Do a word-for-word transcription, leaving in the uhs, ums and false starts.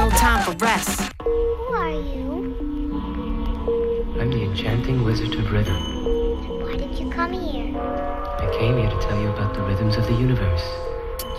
no time for rest. Who are you? I'm the enchanting wizard of rhythm. Why did you come here? I came here to tell you about the rhythms of the universe.